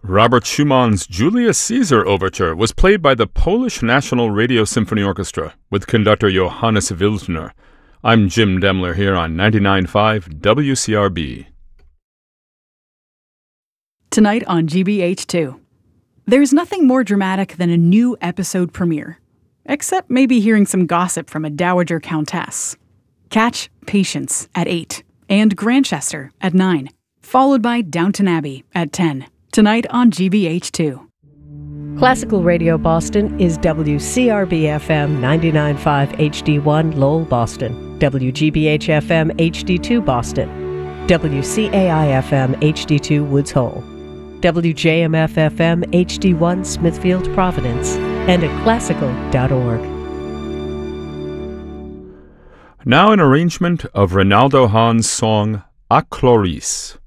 Robert Schumann's Julius Caesar Overture was played by the Polish National Radio Symphony Orchestra with conductor Johannes Wildner. I'm Jim Demler here on 99.5 WCRB. Tonight on GBH2. There's nothing more dramatic than a new episode premiere, except maybe hearing some gossip from a dowager countess. Catch Patience at 8 and Grantchester at 9, followed by Downton Abbey at 10. Tonight on GBH2. Classical Radio Boston is WCRB-FM 99.5 HD1 Lowell, Boston, WGBH-FM HD2 Boston, WCAI-FM HD2 Woods Hole, WJMF-FM HD1 Smithfield, Providence, and at classical.org. Now an arrangement of Rinaldo Hahn's song A Chloris.